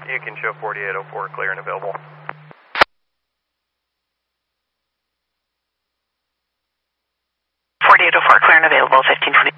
You can show 4804 clear and available. 4804 clear and available, 1520.